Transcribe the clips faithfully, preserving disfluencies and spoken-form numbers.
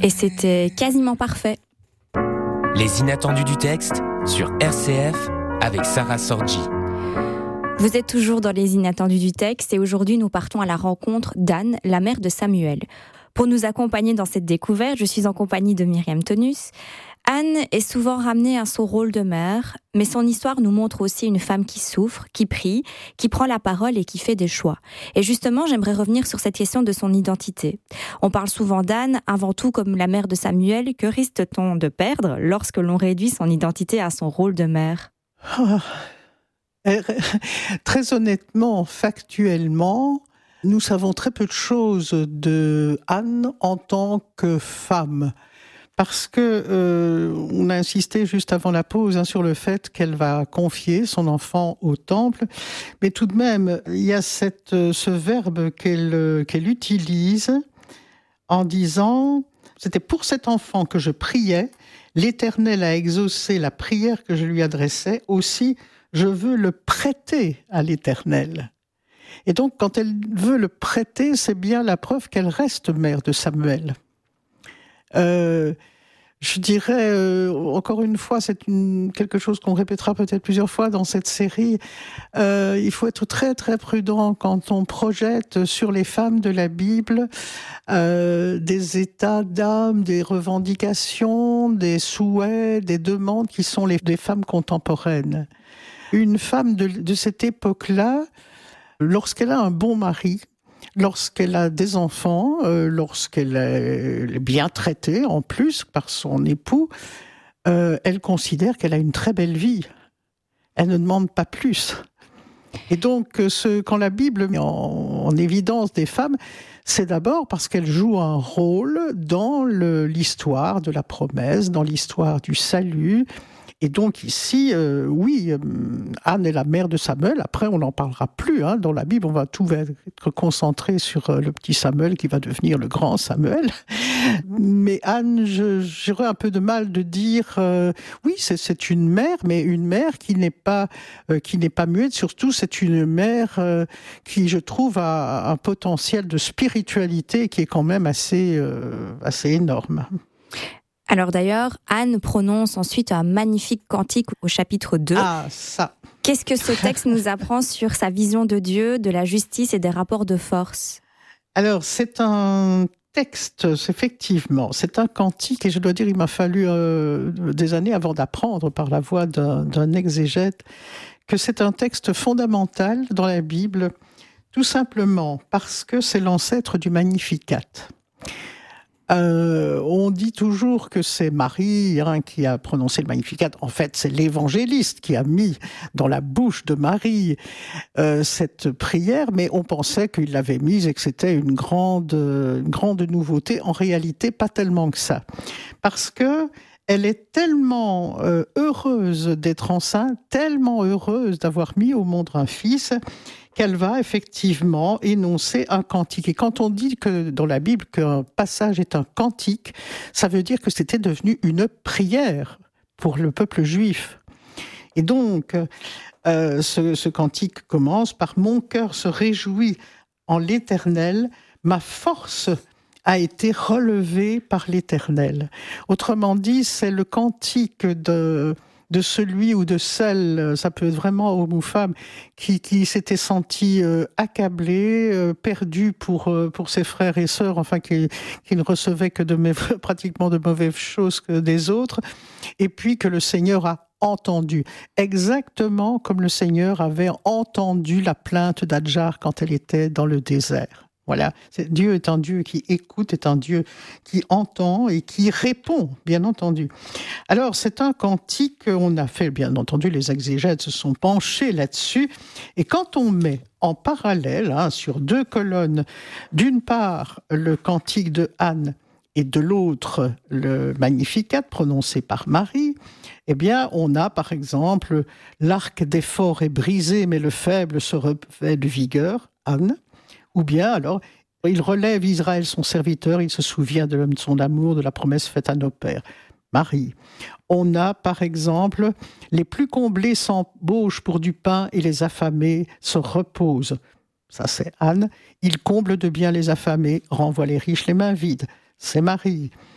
Et c'était quasiment parfait. Les inattendus du texte sur R C F avec Sarah Sorgi. Vous êtes toujours dans les inattendus du texte et aujourd'hui nous partons à la rencontre d'Anne, la mère de Samuel. Pour nous accompagner dans cette découverte, je suis en compagnie de Myriam Tonus. Anne est souvent ramenée à son rôle de mère, mais son histoire nous montre aussi une femme qui souffre, qui prie, qui prend la parole et qui fait des choix. Et justement, j'aimerais revenir sur cette question de son identité. On parle souvent d'Anne avant tout comme la mère de Samuel. Que risque-t-on de perdre lorsque l'on réduit son identité à son rôle de mère ? Oh. Très honnêtement, factuellement, nous savons très peu de choses de Anne en tant que femme. Parce que euh, on a insisté juste avant la pause hein, sur le fait qu'elle va confier son enfant au temple, mais tout de même il y a cette, ce verbe qu'elle, qu'elle utilise en disant « C'était pour cet enfant que je priais, l'Éternel a exaucé la prière que je lui adressais, aussi je veux le prêter à l'Éternel ». Et donc quand elle veut le prêter, c'est bien la preuve qu'elle reste mère de Samuel. Euh, je dirais, euh, encore une fois, c'est une, quelque chose qu'on répétera peut-être plusieurs fois dans cette série. Euh, il faut être très très prudent quand on projette sur les femmes de la Bible euh, des états d'âme, des revendications, des souhaits, des demandes qui sont les, des femmes contemporaines. Une femme de, de cette époque-là, lorsqu'elle a un bon mari, lorsqu'elle a des enfants, euh, lorsqu'elle est bien traitée en plus par son époux, euh, elle considère qu'elle a une très belle vie. Elle ne demande pas plus. Et donc, ce, quand la Bible met en, en évidence des femmes, c'est d'abord parce qu'elles jouent un rôle dans le, l'histoire de la promesse, dans l'histoire du salut. Et donc ici, euh, oui, euh, Anne est la mère de Samuel. Après, on n'en parlera plus. Hein. Dans la Bible, on va tout être concentré sur euh, le petit Samuel qui va devenir le grand Samuel. Mais Anne, je, j'aurais un peu de mal de dire, euh, oui, c'est, c'est une mère, mais une mère qui n'est pas, euh, qui n'est pas muette. Surtout, c'est une mère euh, qui, je trouve, a un potentiel de spiritualité qui est quand même assez, euh, assez énorme. Alors d'ailleurs, Anne prononce ensuite un magnifique cantique au chapitre deux. Ah, ça. Qu'est-ce que ce texte nous apprend sur sa vision de Dieu, de la justice et des rapports de force ? Alors, c'est un texte, effectivement, c'est un cantique, et je dois dire, il m'a fallu euh, des années avant d'apprendre par la voix d'un, d'un exégète que c'est un texte fondamental dans la Bible, tout simplement parce que c'est l'ancêtre du Magnificat. Euh, on dit toujours que c'est Marie hein, qui a prononcé le Magnificat. En fait, c'est l'évangéliste qui a mis dans la bouche de Marie euh, cette prière, mais on pensait qu'il l'avait mise et que c'était une grande, une grande nouveauté. En réalité, pas tellement que ça. Parce que elle est tellement euh, heureuse d'être enceinte, tellement heureuse d'avoir mis au monde un fils, qu'elle va effectivement énoncer un cantique. Et quand on dit que dans la Bible qu'un passage est un cantique, ça veut dire que c'était devenu une prière pour le peuple juif. Et donc, euh, ce, ce cantique commence par « Mon cœur se réjouit en l'Éternel, ma force a été relevée par l'Éternel ». Autrement dit, c'est le cantique de... de celui ou de celle, ça peut être vraiment homme ou femme, qui, qui s'était senti euh, accablé, euh, perdu pour, euh, pour ses frères et sœurs, enfin qui, qui ne recevaient que de mes, pratiquement de mauvaises choses que des autres, et puis que le Seigneur a entendu, exactement comme le Seigneur avait entendu la plainte d'Adjar quand elle était dans le désert. Voilà, c'est, Dieu est un Dieu qui écoute, est un Dieu qui entend et qui répond, bien entendu. Alors, c'est un cantique, on a fait, bien entendu, les exégètes se sont penchés là-dessus, et quand on met en parallèle, hein, sur deux colonnes, d'une part, le cantique de Anne, et de l'autre, le Magnificat, prononcé par Marie, eh bien, on a, par exemple, l'arc des forts est brisé, mais le faible se revêt de vigueur, Anne. Ou bien, alors, il relève Israël, son serviteur, il se souvient de son amour, de la promesse faite à nos pères. Marie. On a, par exemple, les plus comblés s'embauchent pour du pain et les affamés se reposent. Ça, c'est Anne. Il comble de bien les affamés, renvoie les riches les mains vides. C'est Marie.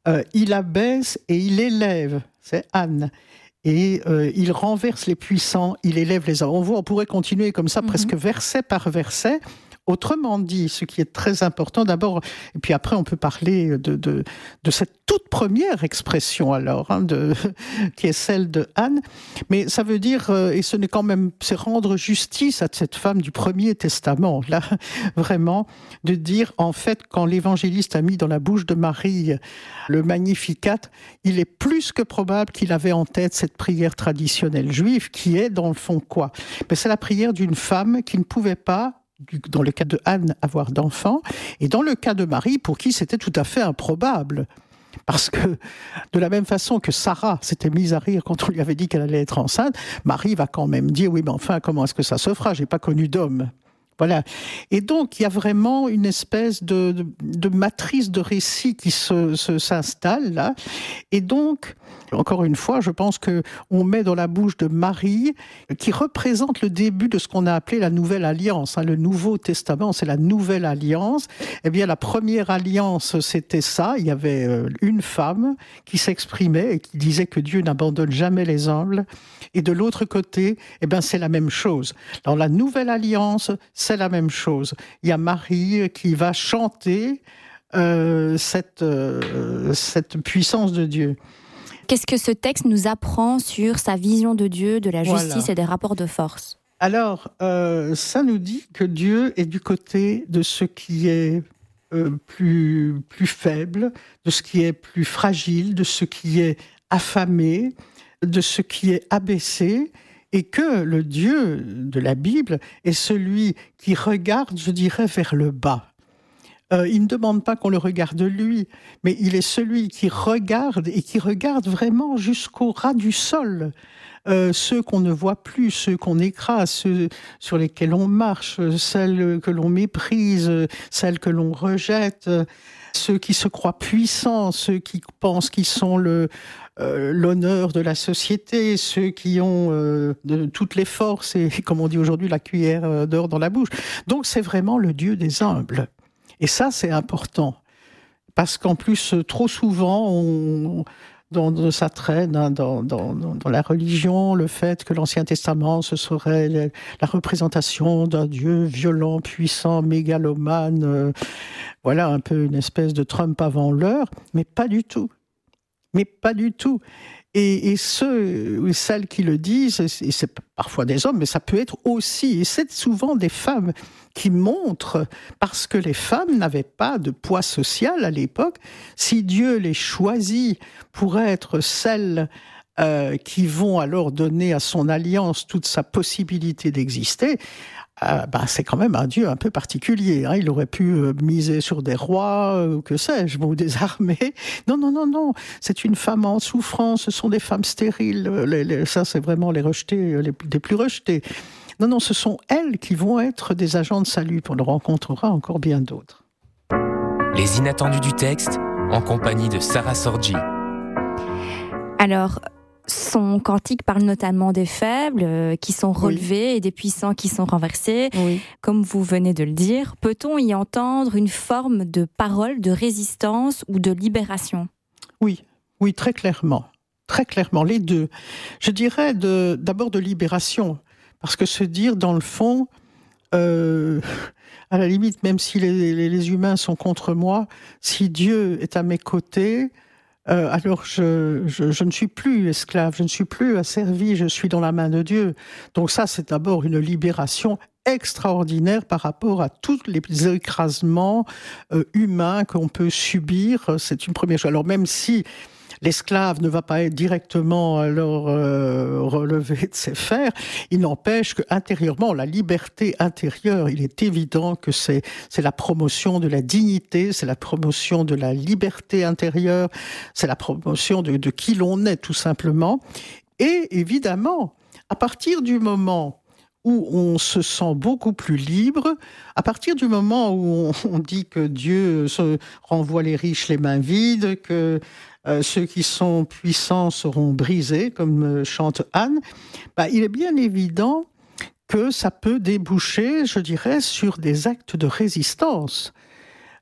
euh, il abaisse et il élève, c'est Anne. Et euh, il renverse les puissants, il élève les hommes. On voit, on pourrait continuer comme ça, mm-hmm. presque verset par verset. Autrement dit, ce qui est très important d'abord, et puis après on peut parler de, de, de cette toute première expression alors, hein, de, qui est celle de Anne, mais ça veut dire, et ce n'est quand même, c'est rendre justice à cette femme du Premier Testament, là, vraiment, de dire, en fait, quand l'évangéliste a mis dans la bouche de Marie le Magnificat, il est plus que probable qu'il avait en tête cette prière traditionnelle juive, qui est dans le fond quoi ? Mais c'est la prière d'une femme qui ne pouvait pas, dans le cas de Anne, avoir d'enfants, et dans le cas de Marie, pour qui c'était tout à fait improbable. Parce que, de la même façon que Sarah s'était mise à rire quand on lui avait dit qu'elle allait être enceinte, Marie va quand même dire « Oui, mais enfin, comment est-ce que ça se fera ? J'ai pas connu d'homme. » Voilà. Et donc, il y a vraiment une espèce de, de, de matrice de récit qui se, se, s'installe là. Et donc, encore une fois, je pense qu'on met dans la bouche de Marie, qui représente le début de ce qu'on a appelé la Nouvelle Alliance. Hein, le Nouveau Testament, c'est la Nouvelle Alliance. Eh bien, la première alliance, c'était ça. Il y avait une femme qui s'exprimait et qui disait que Dieu n'abandonne jamais les humbles. Et de l'autre côté, eh bien, c'est la même chose. Dans la Nouvelle Alliance, c'est la même chose. Il y a Marie qui va chanter euh, cette, euh, cette puissance de Dieu. Qu'est-ce que ce texte nous apprend sur sa vision de Dieu, de la justice voilà. et des rapports de force ? Alors, euh, ça nous dit que Dieu est du côté de ce qui est euh, plus, plus faible, de ce qui est plus fragile, de ce qui est affamé, de ce qui est abaissé, et que le Dieu de la Bible est celui qui regarde, je dirais, vers le bas. Euh, il ne demande pas qu'on le regarde lui, mais il est celui qui regarde et qui regarde vraiment jusqu'au ras du sol. Euh, ceux qu'on ne voit plus, ceux qu'on écrase, ceux sur lesquels on marche, celles que l'on méprise, celles que l'on rejette, ceux qui se croient puissants, ceux qui pensent qu'ils sont le, euh, l'honneur de la société, ceux qui ont euh, de, toutes les forces et, comme on dit aujourd'hui, la cuillère d'or dans la bouche. Donc c'est vraiment le Dieu des humbles. Et ça, c'est important, parce qu'en plus, trop souvent, on, dans, dans, ça traîne hein, dans, dans, dans la religion, le fait que l'Ancien Testament, ce serait la, la représentation d'un Dieu violent, puissant, mégalomane, euh, voilà, un peu une espèce de Trump avant l'heure, mais pas du tout. Mais pas du tout. Et, et ceux et celles qui le disent, et c'est parfois des hommes, mais ça peut être aussi, et c'est souvent des femmes qui montrent, parce que les femmes n'avaient pas de poids social à l'époque, si Dieu les choisit pour être celles euh, qui vont alors donner à son alliance toute sa possibilité d'exister, Euh, ben, c'est quand même un Dieu un peu particulier. Hein. Il aurait pu euh, miser sur des rois, euh, ou que sais-je, ou des armées. Non, non, non, non. C'est une femme en souffrance. Ce sont des femmes stériles. Les, les, ça, c'est vraiment les rejetés, les, les plus rejetés. Non, non, ce sont elles qui vont être des agents de salut. On en rencontrera encore bien d'autres. Les inattendus du texte, en compagnie de Sarah Sorgi. Alors, son cantique parle notamment des faibles euh, qui sont relevés oui. et des puissants qui sont renversés, oui. comme vous venez de le dire. Peut-on y entendre une forme de parole, de résistance ou de libération ? Oui, oui, très clairement. Très clairement, les deux. Je dirais de, d'abord de libération, parce que se dire, dans le fond, euh, à la limite, même si les, les, les humains sont contre moi, si Dieu est à mes côtés, Euh, alors je, je, je ne suis plus esclave, je ne suis plus asservi, je suis dans la main de Dieu. Donc ça, c'est d'abord une libération extraordinaire par rapport à tous les écrasements euh, humains qu'on peut subir. C'est une première chose. Alors même si l'esclave ne va pas être directement alors euh, relevé de ses fers, il n'empêche qu'intérieurement, la liberté intérieure, il est évident que c'est, c'est la promotion de la dignité, c'est la promotion de la liberté intérieure, c'est la promotion de, de qui l'on est tout simplement. Et évidemment, à partir du moment où on se sent beaucoup plus libre, à partir du moment où on, on dit que Dieu se renvoie les riches les mains vides, que Euh, ceux qui sont puissants seront brisés, comme euh, chante Anne, bah, il est bien évident que ça peut déboucher, je dirais, sur des actes de résistance.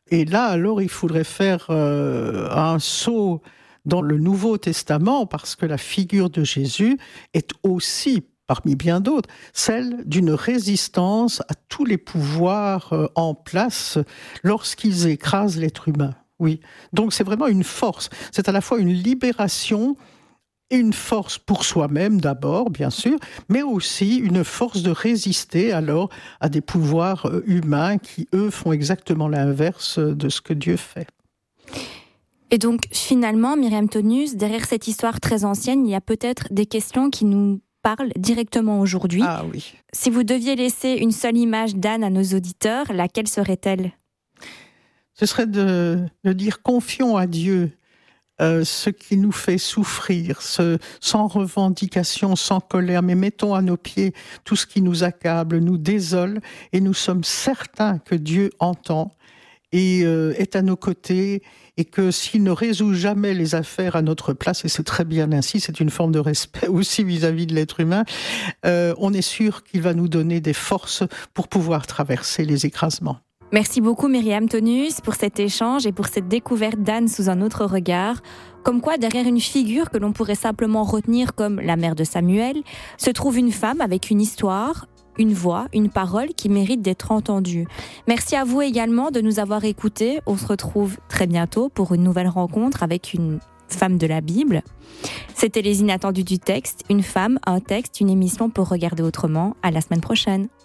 Et là, alors, il faudrait faire euh, un saut dans le Nouveau Testament, parce que la figure de Jésus est aussi, parmi bien d'autres, celle d'une résistance à tous les pouvoirs euh, en place lorsqu'ils écrasent l'être humain. Oui. Donc c'est vraiment une force. C'est à la fois une libération et une force pour soi-même d'abord, bien sûr, mais aussi une force de résister alors à des pouvoirs euh, humains qui, eux, font exactement l'inverse de ce que Dieu fait. Et donc, finalement, Myriam Tonius, derrière cette histoire très ancienne, il y a peut-être des questions qui nous parlent directement aujourd'hui. Ah oui. Si vous deviez laisser une seule image d'Anne à nos auditeurs, laquelle serait-elle ? Ce serait de, de dire confions à Dieu euh, ce qui nous fait souffrir, ce, sans revendication, sans colère, mais mettons à nos pieds tout ce qui nous accable, nous désole, et nous sommes certains que Dieu entend et euh, est à nos côtés, et que s'il ne résout jamais les affaires à notre place, et c'est très bien ainsi, c'est une forme de respect aussi vis-à-vis de l'être humain, euh, on est sûr qu'il va nous donner des forces pour pouvoir traverser les écrasements. Merci beaucoup Myriam Tonius pour cet échange et pour cette découverte d'Anne sous un autre regard. Comme quoi, derrière une figure que l'on pourrait simplement retenir comme la mère de Samuel, se trouve une femme avec une histoire, une voix, une parole qui mérite d'être entendue. Merci à vous également de nous avoir écoutés. On se retrouve très bientôt pour une nouvelle rencontre avec une femme de la Bible. C'était Les Inattendus du texte, une femme, un texte, une émission pour regarder autrement. À la semaine prochaine.